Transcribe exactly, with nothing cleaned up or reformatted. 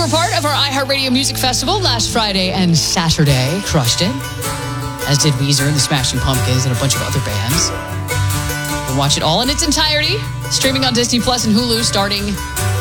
were part of our iHeartRadio Music Festival last Friday and Saturday. Crushed it. As did Weezer and the Smashing Pumpkins and a bunch of other bands. We'll watch it all in its entirety. Streaming on Disney Plus and Hulu starting